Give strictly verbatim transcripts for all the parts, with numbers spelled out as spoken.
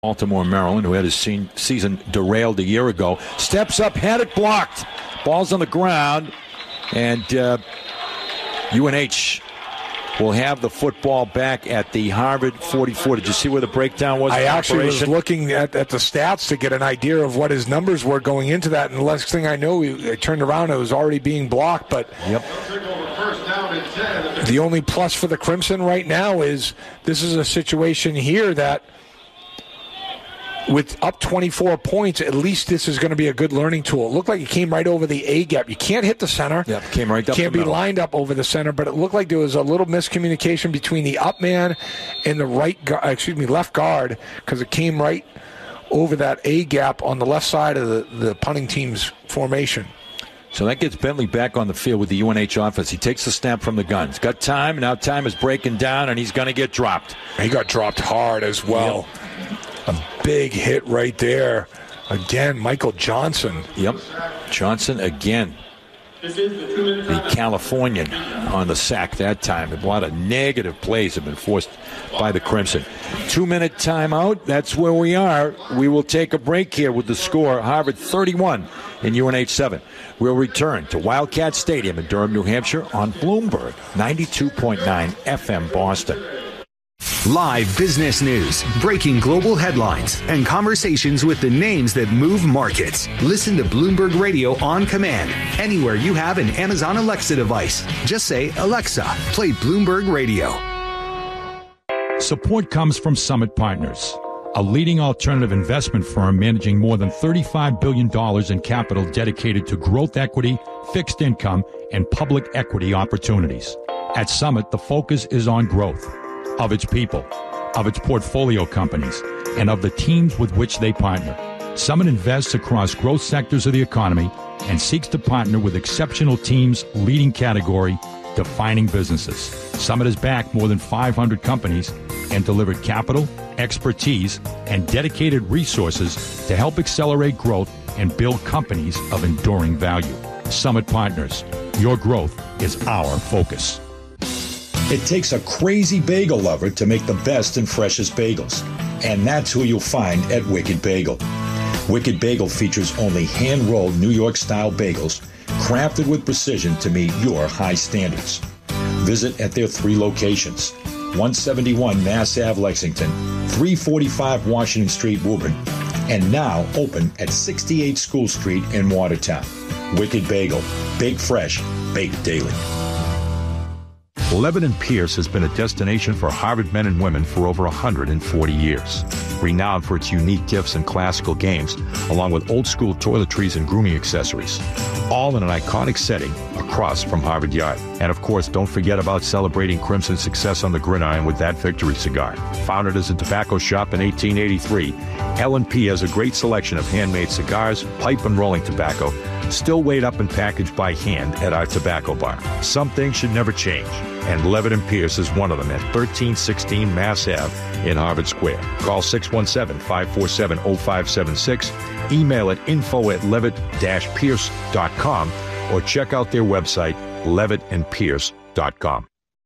Baltimore, Maryland, who had his season derailed a year ago, steps up, had it blocked. Ball's on the ground, and uh, U N H will have the football back at the Harvard forty-four. Did you see where the breakdown was? I actually was looking at, at the stats to get an idea of what his numbers were going into that, and the last thing I know, I turned around, it was already being blocked. But yep. The only plus for the Crimson right now is this is a situation here that with up twenty-four points, at least this is going to be a good learning tool. It looked like it came right over the A gap. You can't hit the center. Yep, came right up. Can't the be middle. lined up over the center, but it looked like there was a little miscommunication between the up man and the right, excuse me, left guard, because it came right over that A gap on the left side of the, the punting team's formation. So that gets Bentley back on the field with the U N H offense. He takes the snap from the gun. He's got time. Now time is breaking down, and he's going to get dropped. He got dropped hard as well. Yep. A big hit right there. Again, Michael Johnson. Yep. Johnson again. The Californian on the sack that time. A lot of negative plays have been forced by the Crimson. Two-minute timeout. That's where we are. We will take a break here with the score. Harvard thirty-one and U N H seven. We'll return to Wildcat Stadium in Durham, New Hampshire on Bloomberg ninety-two point nine F M Boston. Live business news, breaking global headlines, and conversations with the names that move markets. Listen to Bloomberg Radio on command, anywhere you have an Amazon Alexa device. Just say, Alexa, play Bloomberg Radio. Support comes from Summit Partners, a leading alternative investment firm managing more than thirty-five billion dollars in capital dedicated to growth equity, fixed income, and public equity opportunities. At Summit, the focus is on growth of its people, of its portfolio companies, and of the teams with which they partner. Summit invests across growth sectors of the economy and seeks to partner with exceptional teams, leading category, defining businesses. Summit has backed more than five hundred companies and delivered capital, expertise, and dedicated resources to help accelerate growth and build companies of enduring value. Summit Partners, your growth is our focus. It takes a crazy bagel lover to make the best and freshest bagels. And that's who you'll find at Wicked Bagel. Wicked Bagel features only hand-rolled New York-style bagels, crafted with precision to meet your high standards. Visit at their three locations: one seventy-one Mass Ave, Lexington, three forty-five Washington Street, Woburn, and now open at sixty-eight School Street in Watertown. Wicked Bagel. Baked fresh. Baked daily. Levitt and Pierce has been a destination for Harvard men and women for over one hundred forty years. Renowned for its unique gifts and classical games, along with old-school toiletries and grooming accessories, all in an iconic setting across from Harvard Yard. And of course, don't forget about celebrating Crimson's success on the gridiron with that Victory cigar. Founded as a tobacco shop in eighteen eighty-three, L and P has a great selection of handmade cigars, pipe and rolling tobacco, still weighed up and packaged by hand at our tobacco bar. Some things should never change, and Levitt and Pierce is one of them at thirteen sixteen Mass Ave in Harvard Square. Call six one seven, five four seven, zero five seven six, email at info at levitt dash pierce dot com, or check out their website, levitt and pierce dot com.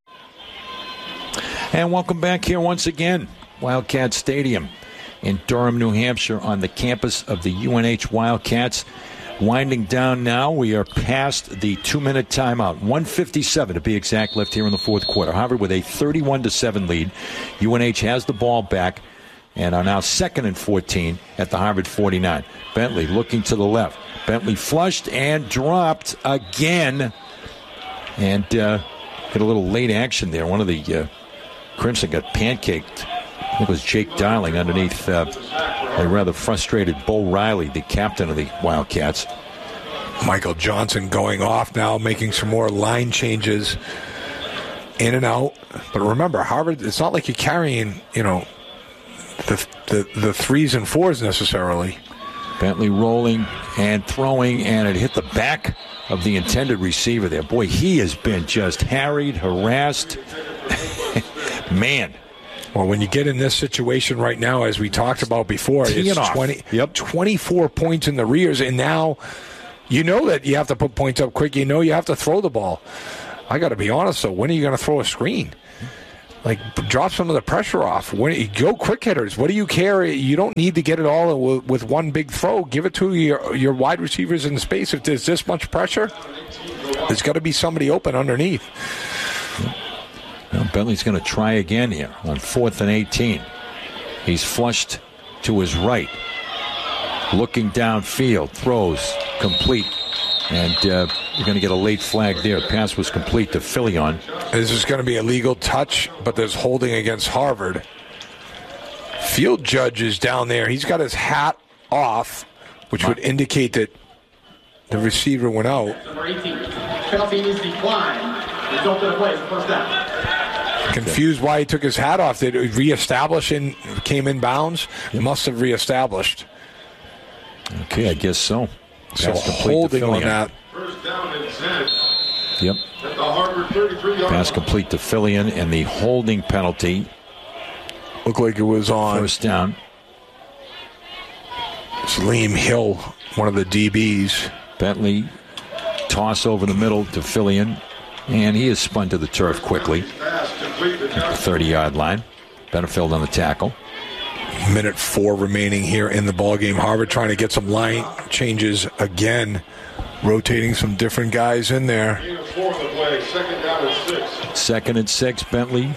And welcome back here once again, Wildcat Stadium in Durham, New Hampshire, on the campus of the U N H Wildcats. Winding down now. We are past the two-minute timeout. one fifty-seven to be exact left here in the fourth quarter. Harvard with a thirty-one to seven lead. U N H has the ball back and are now second and fourteen at the Harvard forty-nine. Bentley looking to the left. Bentley flushed and dropped again. And uh, got a little late action there. One of the uh, Crimson got pancaked. I think it was Jake Darling underneath uh, a rather frustrated Bo Riley, the captain of the Wildcats. Michael Johnson going off now, making some more line changes in and out. But remember, Harvard, it's not like you're carrying, you know, the the, the threes and fours necessarily. Bentley rolling and throwing, and it hit the back of the intended receiver there. Boy, he has been just harried, harassed. Man. Well, when you get in this situation right now, as we talked about before, Teeing it's off. twenty, Yep. twenty-four points in the rears, and now you know that you have to put points up quick. You know you have to throw the ball. I got to be honest, though. When are you going to throw a screen? Like, drop some of the pressure off. When you go quick hitters, what do you care? You don't need to get it all with, with one big throw. Give it to your your wide receivers in space. If there's this much pressure, there's got to be somebody open underneath. Well, Bentley's going to try again here on fourth and eighteen. He's flushed to his right. Looking downfield, throws complete. And uh, you're going to get a late flag there. Pass was complete to Filion. This is going to be a legal touch, but there's holding against Harvard. Field judge is down there. He's got his hat off, which would indicate that the receiver went out. Number eighteen. Penalty is declined. Resulted in play. First down. Confused why he took his hat off. Did it reestablish and came in bounds? It must have reestablished. Okay, I guess so. So holding on that. First down and ten. Yep. At the Harvard thirty-three yard Pass complete to Filion, and the holding penalty. Looked like it was on. First down. Salim Hill, one of the D Bs. Bentley, toss over the middle to Filion, and he is spun to the turf quickly at the thirty-yard line. Benefield on the tackle. Minute four remaining here in the ballgame. Harvard trying to get some line changes again, rotating some different guys in there. Second down and six. Second and six, Bentley.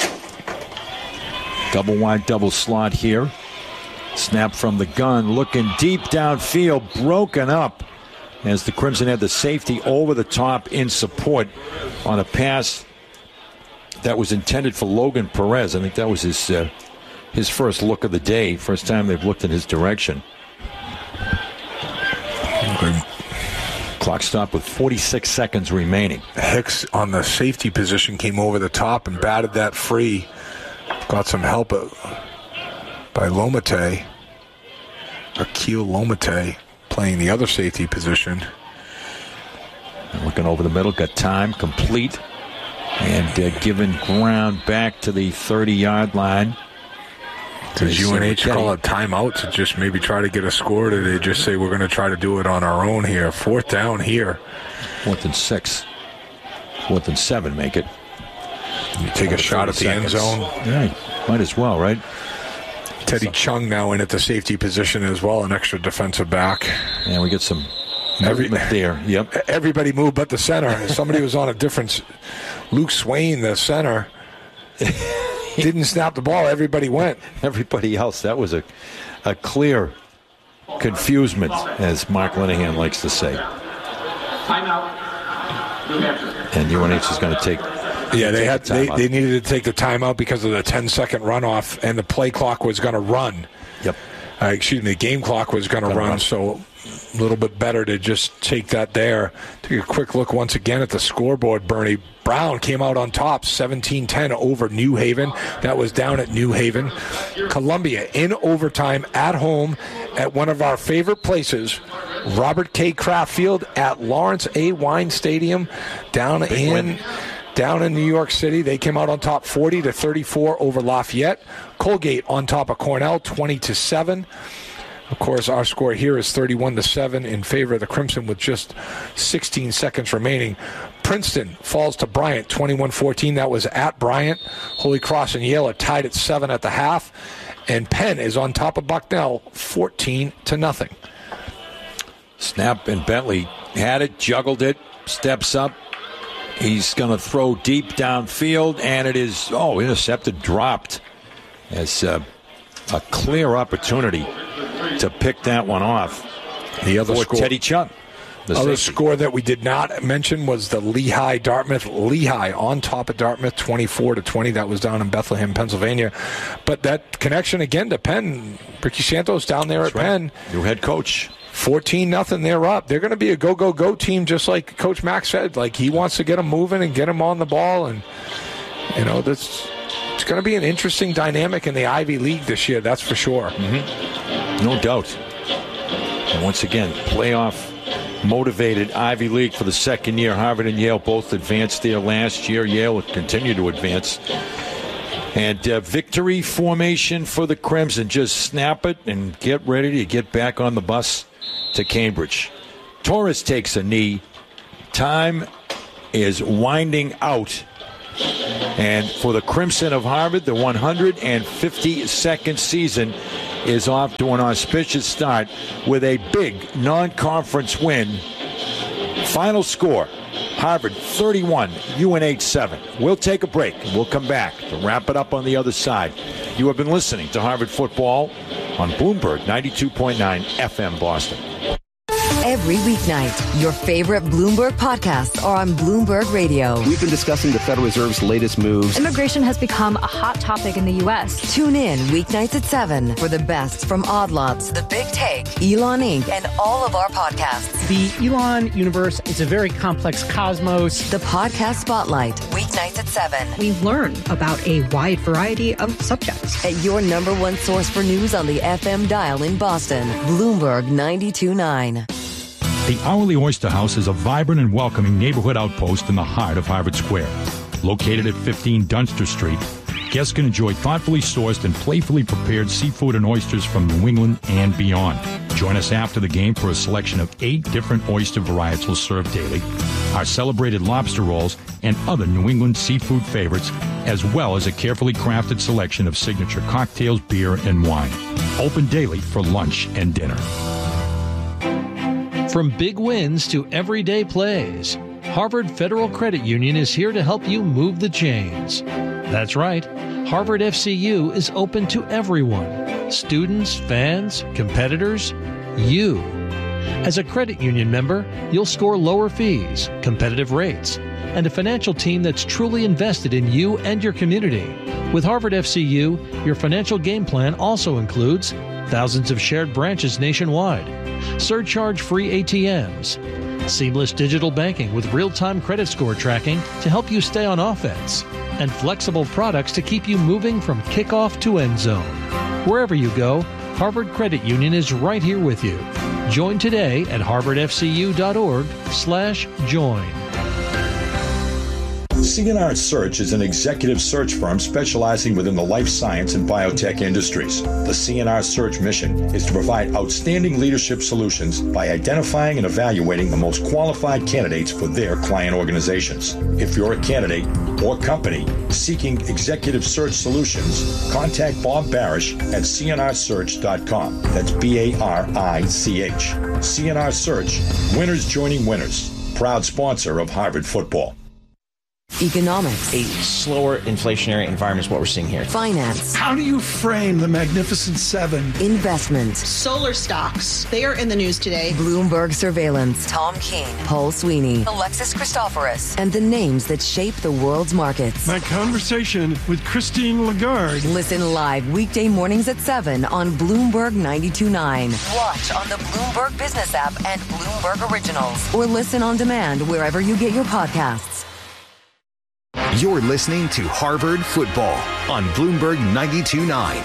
Double wide, double slot here. Snap from the gun, looking deep downfield, broken up as the Crimson had the safety over the top in support on a pass that was intended for Logan Perez. I think that was his uh, his first look of the day, first time they've looked in his direction. Clock stopped with forty-six seconds remaining. Hicks on the safety position came over the top and batted that free. Got some help by Lomate. Akil Lomate playing the other safety position. Looking over the middle, got time, complete. And uh, given ground back to the thirty-yard line. Does U N H call a timeout to just maybe try to get a score? Or do they just say we're going to try to do it on our own here? Fourth down here. Fourth and six. Fourth and seven make it. You take a shot at the end zone. Yeah, might as well, right? Teddy Chung now in at the safety position as well, an extra defensive back. And we get some Every, movement there. Yep. Everybody moved but the center. Somebody was on a different. Luke Swain, the center, didn't snap the ball. Everybody went. Everybody else. That was a, a clear confusement, as Mark Linehan likes to say. Timeout. New Hampshire. And U N H is going to take. Yeah, they take had the they, timeout. they needed to take the timeout because of the ten-second runoff, and the play clock was going to run. Yep. Uh, excuse me, the game clock was going to run, run, so a little bit better to just take that there. Take a quick look once again at the scoreboard, Bernie. Brown came out on top, seventeen ten over New Haven. That was down at New Haven. Columbia in overtime at home at one of our favorite places, Robert K. Kraft Field at Lawrence A. Wine Stadium down Big in... win. Down in New York City, they came out on top forty to thirty-four over Lafayette. Colgate on top of Cornell twenty to seven. Of course, our score here is thirty-one to seven in favor of the Crimson with just sixteen seconds remaining. Princeton falls to Bryant twenty-one fourteen. That was at Bryant. Holy Cross and Yale are tied at seven at the half. And Penn is on top of Bucknell fourteen to nothing. Snap, and Bentley had it, juggled it, steps up. He's going to throw deep downfield, and it is, oh, intercepted, dropped. As uh, a clear opportunity to pick that one off. The other for score, Teddy Chung. The other safety. score that we did not mention was the Lehigh Dartmouth. Lehigh on top of Dartmouth, twenty-four to twenty. That was down in Bethlehem, Pennsylvania. But that connection again to Penn. Ricky Santos down there That's at right. Penn. New head coach. fourteen nothing, they're up. They're going to be a go, go, go team, just like Coach Mack said. Like, he wants to get them moving and get them on the ball. And, you know, this it's going to be an interesting dynamic in the Ivy League this year, that's for sure. Mm-hmm. No doubt. And once again, playoff motivated Ivy League for the second year. Harvard and Yale both advanced there last year. Yale will continue to advance. And uh, victory formation for the Crimson. Just snap it and get ready to get back on the bus to Cambridge. Torres takes a knee. Time is winding out And for the Crimson of Harvard, the one hundred fifty-second season is off to an auspicious start with a big non-conference win. Final score, Harvard thirty-one, U N H seven. We'll take a break and we'll come back to wrap it up on the other side. You have been listening to Harvard Football on Bloomberg ninety-two point nine F M Boston. Every weeknight, your favorite Bloomberg podcasts are on Bloomberg Radio. We've been discussing the Federal Reserve's latest moves. Immigration has become a hot topic in the U S. Tune in weeknights at seven for the best from Odd Lots, The Big Take, Elon Incorporated, and all of our podcasts. The Elon universe is a very complex cosmos. The Podcast Spotlight, weeknights at seven. We learn about a wide variety of subjects. At your number one source for news on the F M dial in Boston, Bloomberg ninety-two point nine. The Hourly Oyster House is a vibrant and welcoming neighborhood outpost in the heart of Harvard Square. Located at fifteen Dunster Street, guests can enjoy thoughtfully sourced and playfully prepared seafood and oysters from New England and beyond. Join us after the game for a selection of eight different oyster varietals served daily, our celebrated lobster rolls, and other New England seafood favorites, as well as a carefully crafted selection of signature cocktails, beer, and wine. Open daily for lunch and dinner. From big wins to everyday plays, Harvard Federal Credit Union is here to help you move the chains. That's right, Harvard F C U is open to everyone. Students, fans, competitors, you. As a credit union member, you'll score lower fees, competitive rates, and a financial team that's truly invested in you and your community. With Harvard F C U, your financial game plan also includes thousands of shared branches nationwide, surcharge-free A T Ms, seamless digital banking with real-time credit score tracking to help you stay on offense, and flexible products to keep you moving from kickoff to end zone. Wherever you go, Harvard Credit Union is right here with you. Join today at harvardfcu.org slash join. C N R Search is an executive search firm specializing within the life science and biotech industries. The C N R Search mission is to provide outstanding leadership solutions by identifying and evaluating the most qualified candidates for their client organizations. If you're a candidate or company seeking executive search solutions, contact Bob Barish at C N R search dot com. That's B A R I C H. C N R Search, winners joining winners. Proud sponsor of Harvard Football. Economics. A slower inflationary environment is what we're seeing here. Finance. How do you frame the Magnificent Seven? Investment. Solar stocks. They are in the news today. Bloomberg Surveillance. Tom Keene. Paul Sweeney. Alexis Christoforous. And the names that shape the world's markets. My conversation with Christine Lagarde. Listen live weekday mornings at seven on Bloomberg ninety-two point nine. Watch on the Bloomberg Business app and Bloomberg Originals. Or listen on demand wherever you get your podcasts. You're listening to Harvard Football on Bloomberg ninety-two point nine.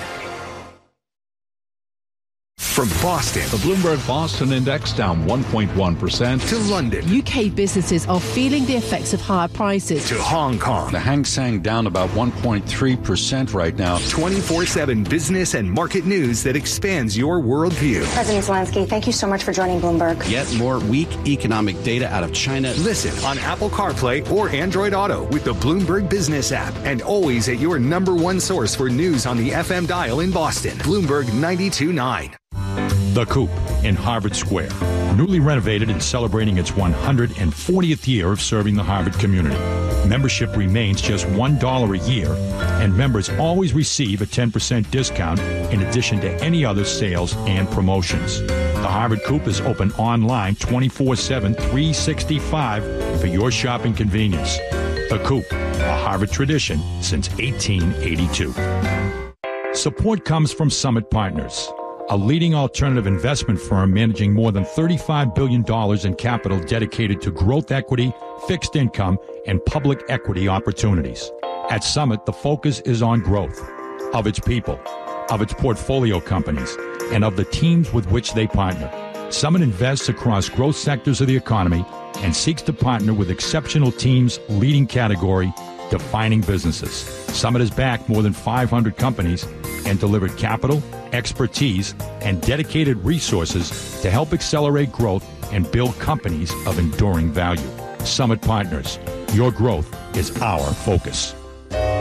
From Boston, the Bloomberg Boston Index down one point one percent. To London, U K businesses are feeling the effects of higher prices. To Hong Kong, the Hang Seng down about one point three percent right now. twenty-four seven business and market news that expands your worldview. President Zelensky, thank you so much for joining Bloomberg. Yet more weak economic data out of China. Listen on Apple CarPlay or Android Auto with the Bloomberg Business app, and always at your number one source for news on the F M dial in Boston. Bloomberg ninety-two point nine. The Coop in Harvard Square, newly renovated and celebrating its one hundred fortieth year of serving the Harvard community. Membership remains just one dollar a year, and members always receive a ten percent discount in addition to any other sales and promotions. The Harvard Coop is open online twenty-four seven, three sixty-five for your shopping convenience. The Coop, a Harvard tradition since eighteen eighty-two. Support comes from Summit Partners, a leading alternative investment firm managing more than thirty-five billion dollars in capital dedicated to growth equity, fixed income, and public equity opportunities. At Summit, the focus is on growth of its people, of its portfolio companies, and of the teams with which they partner. Summit invests across growth sectors of the economy and seeks to partner with exceptional teams, leading category, defining businesses. Summit has backed more than five hundred companies and delivered capital, expertise, and dedicated resources to help accelerate growth and build companies of enduring value. Summit Partners, your growth is our focus.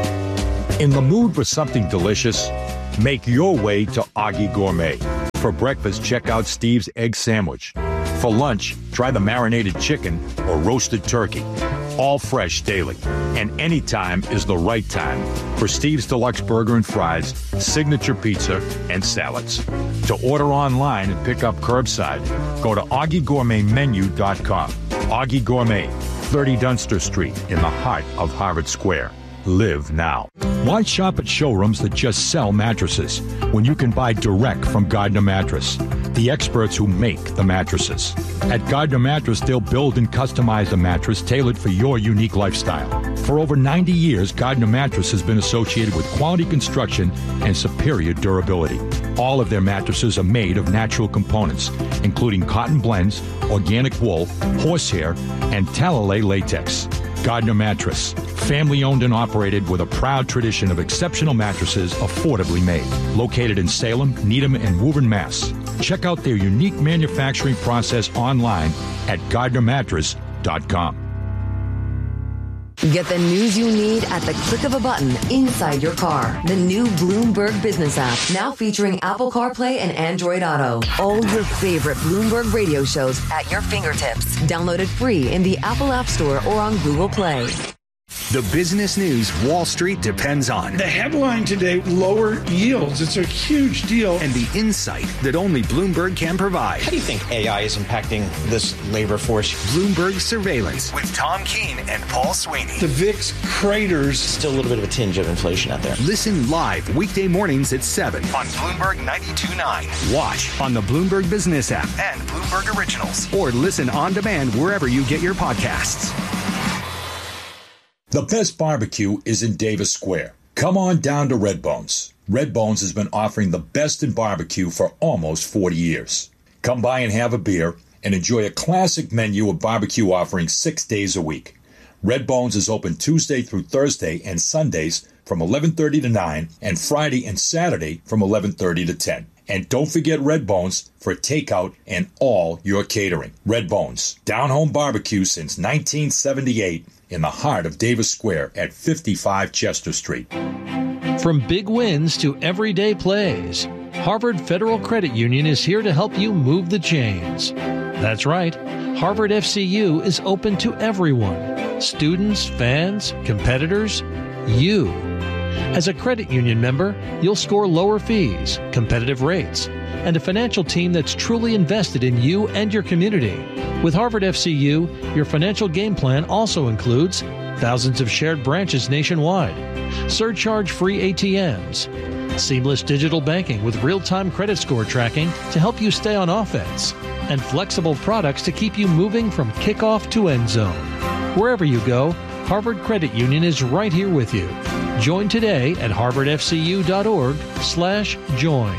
In the mood for something delicious? Make your way to Augie Gourmet. For breakfast, check out Steve's Egg Sandwich. For lunch, try the marinated chicken or roasted turkey. All fresh daily. And anytime is the right time for Steve's Deluxe Burger and Fries, Signature Pizza, and salads. To order online and pick up curbside, go to Augie Gourmet Menu dot com. Augie Gourmet, thirty Dunster Street in the heart of Harvard Square. Live now. Why shop at showrooms that just sell mattresses when you can buy direct from Gardner Mattress, the experts who make the mattresses? At Gardner Mattress, they'll build and customize a mattress tailored for your unique lifestyle. For over ninety years, Gardner Mattress has been associated with quality construction and superior durability. All of their mattresses are made of natural components, including cotton blends, organic wool, horsehair, and Talalay latex. Gardner Mattress, family owned and operated with a proud tradition of exceptional mattresses affordably made. Located in Salem, Needham, and Woburn, Mass. Check out their unique manufacturing process online at Gardner Mattress dot com. Get the news you need at the click of a button inside your car. The new Bloomberg Business app, now featuring Apple CarPlay and Android Auto. All your favorite Bloomberg radio shows at your fingertips. Download it free in the Apple App Store or on Google Play. The business news Wall Street depends on. The headline today, lower yields. It's a huge deal. And the insight that only Bloomberg can provide. How do you think A I is impacting this labor force? Bloomberg Surveillance with Tom Keene and Paul Sweeney. The V I X craters. Still a little bit of a tinge of inflation out there. Listen live weekday mornings at seven on Bloomberg ninety-two point nine. Watch on the Bloomberg Business app and Bloomberg Originals. Or listen on demand wherever you get your podcasts. The best barbecue is in Davis Square. Come on down to Red Bones. Red Bones has been offering the best in barbecue for almost forty years. Come by and have a beer and enjoy a classic menu of barbecue offerings six days a week. Red Bones is open Tuesday through Thursday and Sundays from eleven thirty to nine and Friday and Saturday from eleven thirty to ten. And don't forget Red Bones for takeout and all your catering. Red Bones, down-home barbecue since nineteen seventy-eight in the heart of Davis Square at fifty-five Chester Street. From big wins to everyday plays, Harvard Federal Credit Union is here to help you move the chains. That's right, Harvard F C U is open to everyone. Students, fans, competitors, you. As a credit union member, you'll score lower fees, competitive rates, and a financial team that's truly invested in you and your community. With Harvard F C U, your financial game plan also includes thousands of shared branches nationwide, surcharge-free A T Ms, seamless digital banking with real-time credit score tracking to help you stay on offense, and flexible products to keep you moving from kickoff to end zone. Wherever you go, Harvard Credit Union is right here with you. Join today at harvardfcu.org slash join.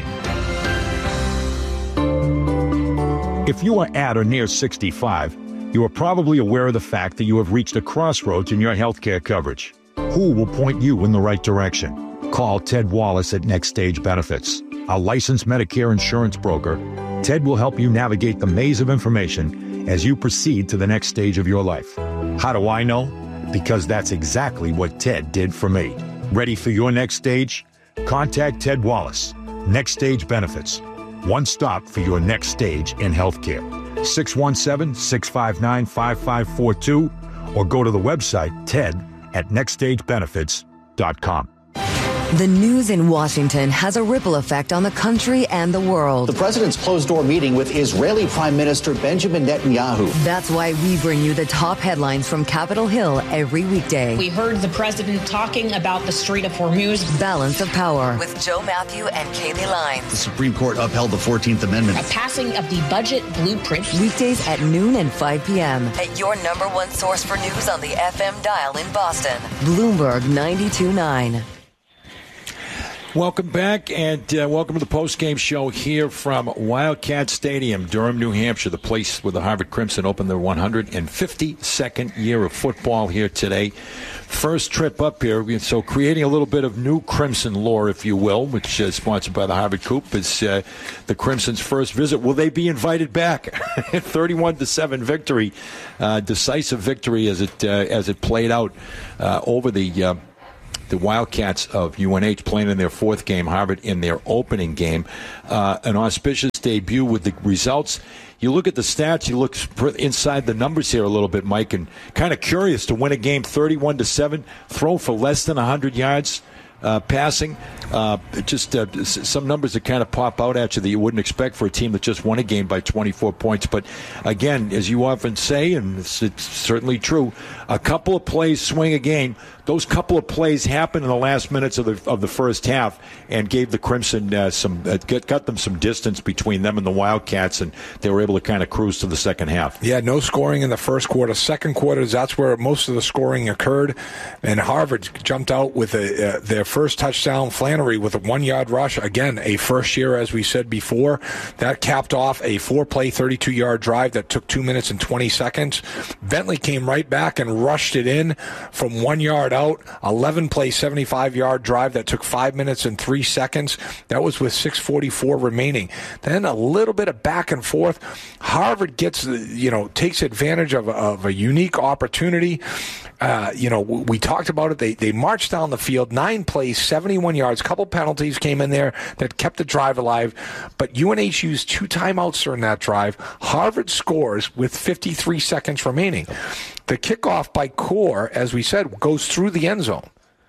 If you are at or near sixty-five, you are probably aware of the fact that you have reached a crossroads in your healthcare coverage. Who will point you in the right direction? Call Ted Wallace at Next Stage Benefits, a licensed Medicare insurance broker. Ted will help you navigate the maze of information as you proceed to the next stage of your life. How do I know? Because that's exactly what Ted did for me. Ready for your next stage? Contact Ted Wallace, Next Stage Benefits. One stop for your next stage in healthcare. six one seven, six five nine, five five four two or go to the website ted at next stage benefits dot com. The news in Washington has a ripple effect on the country and the world. The president's closed-door meeting with Israeli Prime Minister Benjamin Netanyahu. That's why we bring you the top headlines from Capitol Hill every weekday. We heard the president talking about the Strait of Hormuz. Balance of Power with Joe Matthew and Kaylee Lyons. The Supreme Court upheld the fourteenth Amendment. A passing of the budget blueprint. Weekdays at noon and five p.m. at your number one source for news on the F M dial in Boston. Bloomberg ninety-two point nine. Welcome back, and uh, welcome to the post-game show here from Wildcat Stadium, Durham, New Hampshire, the place where the Harvard Crimson opened their one hundred fifty-second year of football here today. First trip up here, so creating a little bit of new Crimson lore, if you will, which is sponsored by the Harvard Coop, is uh, the Crimson's first visit. Will they be invited back? thirty-one to seven victory, uh, decisive victory as it uh, as it played out uh, over the. Uh, the Wildcats of U N H playing in their fourth game, Harvard in their opening game. Uh, an auspicious debut with the results. You look at the stats, you look inside the numbers here a little bit, Mike, and kind of curious to win a game thirty-one to seven, throw for less than one hundred yards. Uh, passing, uh, just uh, some numbers that kind of pop out at you that you wouldn't expect for a team that just won a game by twenty-four points. But again, as you often say, and it's, it's certainly true, a couple of plays swing a game. Those couple of plays happened in the last minutes of the of the first half and gave the Crimson uh, some uh, got, got them some distance between them and the Wildcats, and they were able to kind of cruise to the second half. Yeah, no scoring in the first quarter. Second quarter, that's where most of the scoring occurred, and Harvard jumped out with a, uh, their first touchdown. Flannery with a one-yard rush. Again, a first year, as we said before. That capped off a four-play, thirty-two-yard drive that took two minutes and twenty seconds. Bentley came right back and rushed it in from one yard out. eleven-play, seventy-five-yard drive that took five minutes and three seconds. That was with six forty-four remaining. Then a little bit of back and forth. Harvard gets, you know, takes advantage of, of a unique opportunity. Uh, you know, we talked about it. They they marched down the field, nine plays, seventy-one yards. A couple penalties came in there that kept the drive alive. But U N H used two timeouts during that drive. Harvard scores with fifty-three seconds remaining. The kickoff by Core, as we said, goes through the end zone.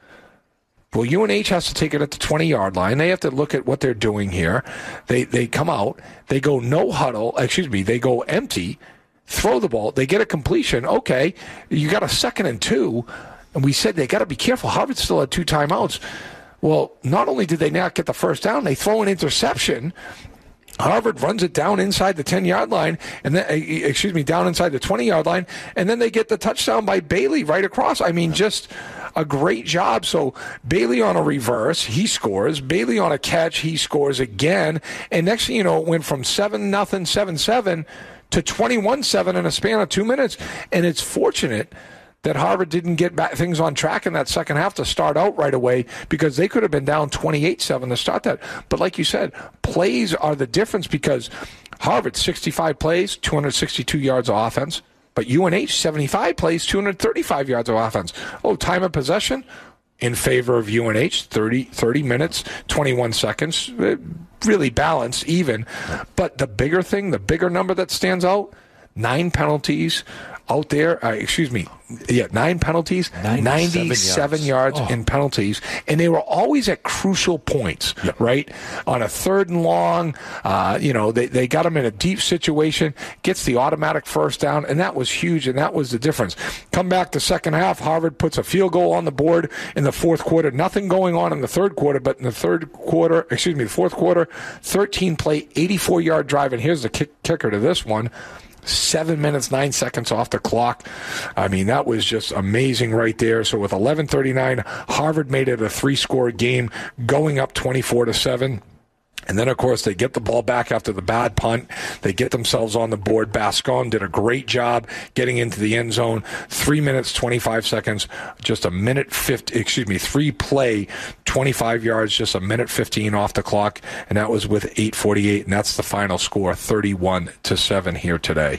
Well, U N H has to take it at the twenty-yard line. They have to look at what they're doing here. They they come out. They go no huddle. Excuse me. They go empty. Throw the ball. They get a completion. Okay, you got a second and two. And we said they got to be careful. Harvard still had two timeouts. Well, not only did they not get the first down, they throw an interception. Harvard runs it down inside the ten-yard line, and then, excuse me, down inside the twenty-yard line, and then they get the touchdown by Bailey right across. I mean, just a great job. So Bailey on a reverse, he scores. Bailey on a catch, he scores again. And next thing you know, it went from seven nothing, seven seven to twenty-one seven in a span of two minutes. And it's fortunate that Harvard didn't get back things on track in that second half to start out right away, because they could have been down twenty-eight seven to start that. But like you said, plays are the difference, because Harvard, sixty-five plays, two hundred sixty-two yards of offense, but U N H, seventy-five plays, two hundred thirty-five yards of offense. Oh, time of possession in favor of U N H, thirty, thirty minutes, twenty-one seconds, really balanced, even. But the bigger thing, the bigger number that stands out, nine penalties out there, uh, excuse me, yeah, nine penalties, ninety-seven yards, yards oh. in penalties, and they were always at crucial points, yep. right? On a third and long, uh, you know, they, they got them in a deep situation, gets the automatic first down, and that was huge, and that was the difference. Come back to second half, Harvard puts a field goal on the board in the fourth quarter. Nothing going on in the third quarter, but in the third quarter, excuse me, the fourth quarter, thirteen-play, eighty-four-yard drive, and here's the kick, kicker to this one. Seven minutes, nine seconds off the clock. I mean, that was just amazing right there. So with eleven thirty-nine, Harvard made it a three-score game, going up twenty-four to seven. And then, of course, they get the ball back after the bad punt. They get themselves on the board. Bascon did a great job getting into the end zone. Three minutes, twenty-five seconds, just a minute fifty, excuse me, three play, twenty-five yards, just a minute fifteen off the clock. And that was with eight forty-eight. And that's the final score, thirty-one to seven here today.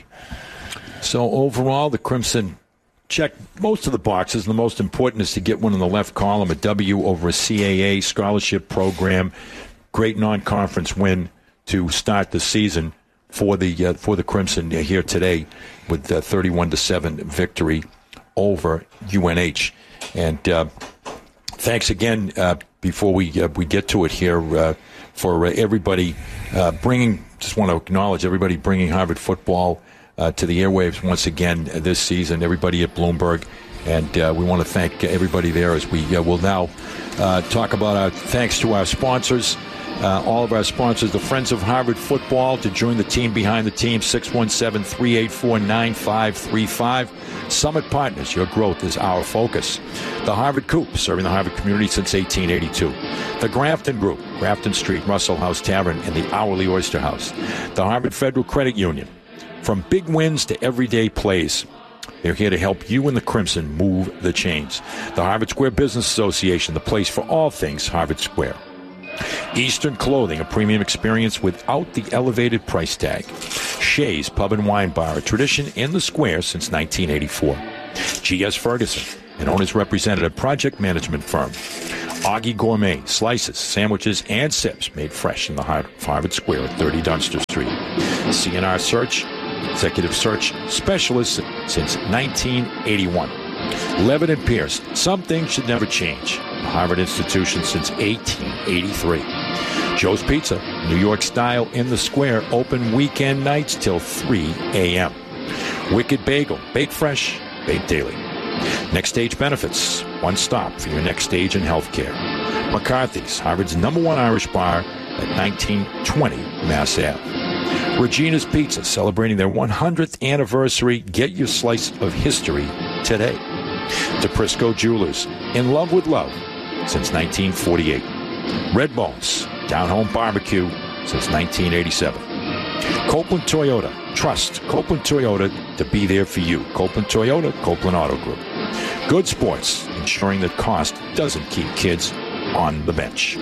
So overall, the Crimson check most of the boxes. The most important is to get one in the left column, a W over a C A A scholarship program. Great non-conference win to start the season for the uh, for the Crimson here today, with uh, thirty-one to seven victory over U N H. And uh, thanks again uh, before we uh, we get to it here uh, for uh, everybody uh, bringing. Just want to acknowledge everybody bringing Harvard football uh, to the airwaves once again uh, this season. Everybody at Bloomberg. And uh, we want to thank everybody there, as we uh, will now uh, talk about our thanks to our sponsors. Uh, all of our sponsors, the Friends of Harvard Football. To join the team behind the team, six one seven, three eight four, nine five three five. Summit Partners, your growth is our focus. The Harvard Coop, serving the Harvard community since eighteen eighty-two. The Grafton Group, Grafton Street, Russell House Tavern, and the Hourly Oyster House. The Harvard Federal Credit Union. From big wins to everyday plays, they're here to help you and the Crimson move the chains. The Harvard Square Business Association, the place for all things Harvard Square. Eastern Clothing, a premium experience without the elevated price tag. Shea's Pub and Wine Bar, a tradition in the square since nineteen eighty-four. G S Ferguson, an owner's representative project management firm. Augie Gourmet, slices, sandwiches, and sips made fresh in the heart of Harvard Square at thirty Dunster Street. C and R Search, executive search specialist since nineteen eighty-one. Levitt and Pierce, some things should never change. A Harvard institution since eighteen eighty-three. Joe's Pizza, New York style in the square, open weekend nights till three a.m. Wicked Bagel, bake fresh, bake daily. Next Stage Benefits, one stop for your next stage in healthcare. McCarthy's, Harvard's number one Irish bar at nineteen twenty Mass Ave. Regina's Pizza, celebrating their one hundredth anniversary. Get your slice of history today. DePrisco Jewelers, in love with love since nineteen forty-eight. Red Bones, down home barbecue since nineteen eighty-seven. Copeland Toyota, trust Copeland Toyota to be there for you. Copeland Toyota, Copeland Auto Group. Good Sports, ensuring that cost doesn't keep kids on the bench.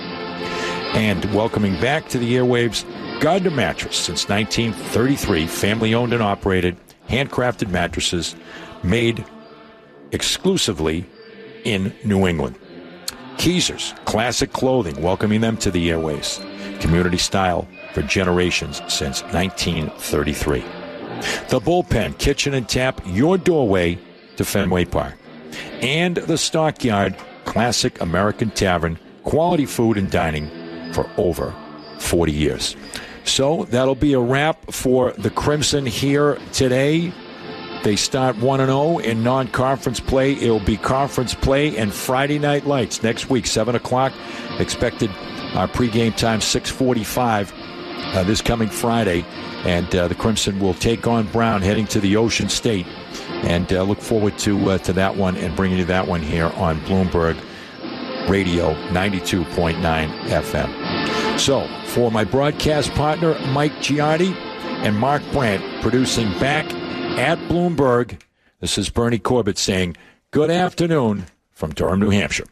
And welcoming back to the airwaves, Gardner Mattress, since nineteen thirty-three, family-owned and operated, handcrafted mattresses made exclusively in New England. Keezers, classic clothing, welcoming them to the airwaves. Community style for generations since nineteen thirty-three. The Bullpen, kitchen and tap, your doorway to Fenway Park. And the Stockyard, classic American tavern, quality food and dining for over forty years. So that'll be a wrap for the Crimson here today. They start one and oh in non-conference play. It'll be conference play and Friday Night Lights next week, seven o'clock. Expected uh, pregame time, six forty-five uh, this coming Friday. And uh, the Crimson will take on Brown heading to the Ocean State. And uh, look forward to uh, to that one and bringing you that one here on Bloomberg Radio ninety-two point nine F M. So, for my broadcast partner, Mike Giardi, and Mark Brandt, producing back at Bloomberg, this is Bernie Corbett saying good afternoon from Durham, New Hampshire.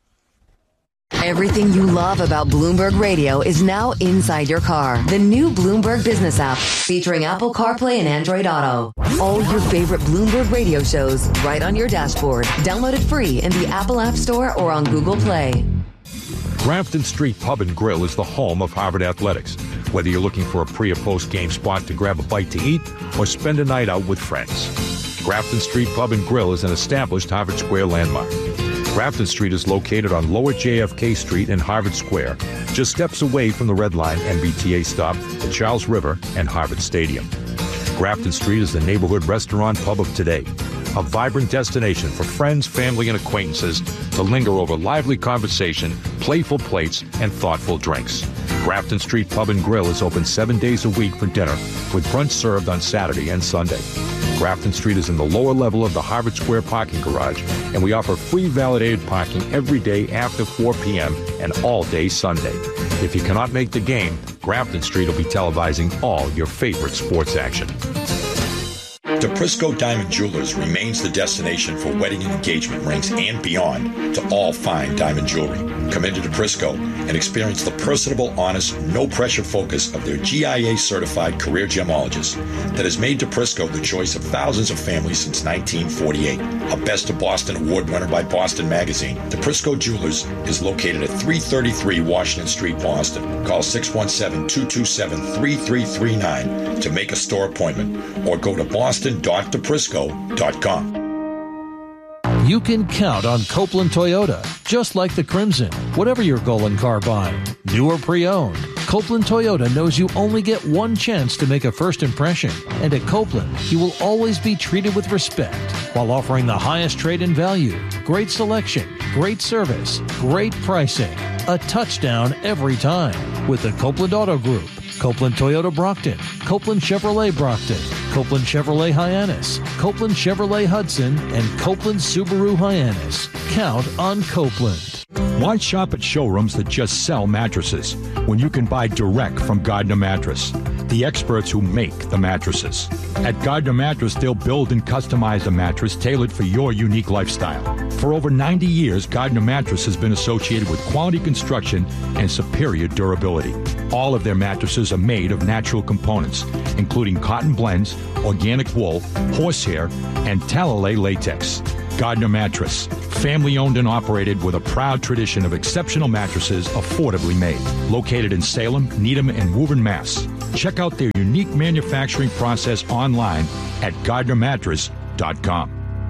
Everything you love about Bloomberg Radio is now inside your car. The new Bloomberg Business app featuring Apple CarPlay and Android Auto. All your favorite Bloomberg Radio shows right on your dashboard. Download it free in the Apple App Store or on Google Play. Grafton Street Pub and Grill is the home of Harvard Athletics. Whether you're looking for a pre- or post-game spot to grab a bite to eat or spend a night out with friends, Grafton Street Pub and Grill is an established Harvard Square landmark. Grafton Street is located on Lower J F K Street in Harvard Square, just steps away from the Red Line M B T A stop at Charles River and Harvard Stadium. Grafton Street is the neighborhood restaurant pub of today, a vibrant destination for friends, family, and acquaintances to linger over lively conversation, playful plates, and thoughtful drinks. Grafton Street Pub and Grill is open seven days a week for dinner, with brunch served on Saturday and Sunday. Grafton Street is in the lower level of the Harvard Square parking garage, and we offer free validated parking every day after four p.m. and all day Sunday. If you cannot make the game, Grafton Street will be televising all your favorite sports action. DePrisco Diamond Jewelers remains the destination for wedding and engagement rings and beyond to all fine diamond jewelry. Come into DePrisco and experience the personable, honest, no-pressure focus of their G I A-certified career gemologist that has made DePrisco the choice of thousands of families since nineteen forty-eight. A Best of Boston award winner by Boston Magazine, DePrisco Jewelers is located at three thirty-three Washington Street, Boston. Call six one seven, two two seven, three three three nine to make a store appointment or go to boston dot deprisco dot com. You can count on Copeland Toyota, just like the Crimson, whatever your goal in car buying, new or pre-owned. Copeland Toyota knows you only get one chance to make a first impression, and at Copeland, you will always be treated with respect while offering the highest trade-in value, great selection, great service, great pricing, a touchdown every time with the Copeland Auto Group. Copeland Toyota Brockton, Copeland Chevrolet Brockton, Copeland Chevrolet Hyannis, Copeland Chevrolet Hudson, and Copeland Subaru Hyannis. Count on Copeland. Why shop at showrooms that just sell mattresses when you can buy direct from Gardner Mattress, the experts who make the mattresses? At Gardner Mattress, they'll build and customize a mattress tailored for your unique lifestyle. For over ninety years, Gardner Mattress has been associated with quality construction and superior durability. All of their mattresses are made of natural components, including cotton blends, organic wool, horsehair, and Talalay latex. Gardner Mattress, family owned and operated with a proud tradition of exceptional mattresses affordably made. Located in Salem, Needham, and Woburn, Mass. Check out their unique manufacturing process online at gardner mattress dot com.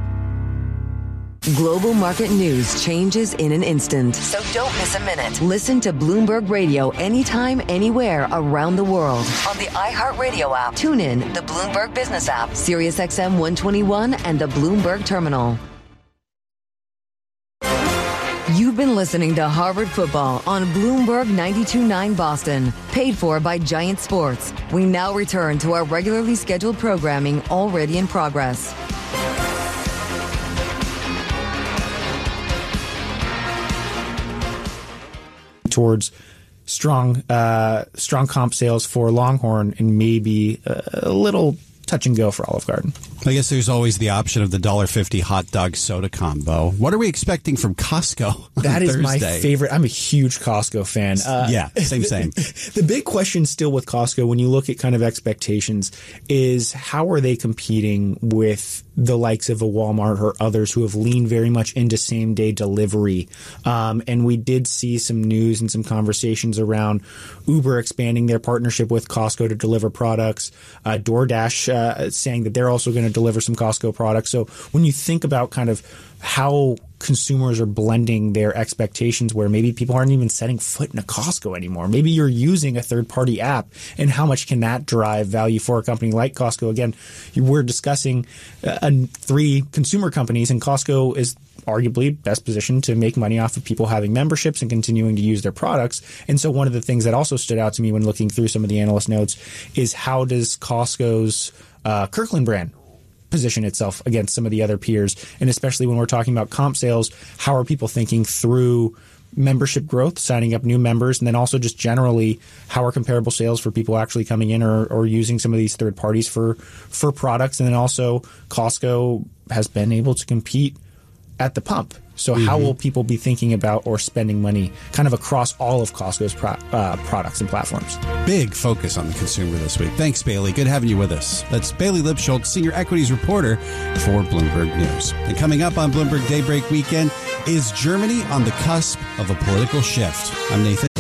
Global market news changes in an instant, so don't miss a minute. Listen to Bloomberg Radio anytime, anywhere around the world on the iHeartRadio app. Tune in the Bloomberg Business app, Sirius X M one twenty-one, and the Bloomberg Terminal. You've been listening to Harvard Football on Bloomberg ninety-two point nine Boston, paid for by Giant Sports. We now return to our regularly scheduled programming already in progress. Towards strong, uh, strong comp sales for Longhorn and maybe a little touch and go for Olive Garden. I guess there's always the option of the one dollar fifty hot dog soda combo. What are we expecting from Costco? That is Thursday? my favorite. I'm a huge Costco fan. Uh, yeah, same, same. The, the big question still with Costco, when you look at kind of expectations, is how are they competing with the likes of a Walmart or others who have leaned very much into same day delivery. Um, and we did see some news and some conversations around Uber expanding their partnership with Costco to deliver products, uh, DoorDash uh, saying that they're also going to deliver some Costco products. So when you think about kind of how consumers are blending their expectations where maybe people aren't even setting foot in a Costco anymore. Maybe you're using a third-party app, and how much can that drive value for a company like Costco? Again, we're discussing uh, three consumer companies, and Costco is arguably best positioned to make money off of people having memberships and continuing to use their products. And so one of the things that also stood out to me when looking through some of the analyst notes is how does Costco's uh, Kirkland brand position itself against some of the other peers, and especially when we're talking about comp sales, how are people thinking through membership growth, signing up new members, and then also just generally how are comparable sales for people actually coming in or, or using some of these third parties for for products. And then also Costco has been able to compete at the pump. So mm-hmm. how will people be thinking about or spending money kind of across all of Costco's pro- uh, products and platforms? Big focus on the consumer this week. Thanks, Bailey. Good having you with us. That's Bailey Lipschultz, Senior Equities Reporter for Bloomberg News. And coming up on Bloomberg Daybreak Weekend, is Germany on the cusp of a political shift? I'm Nathan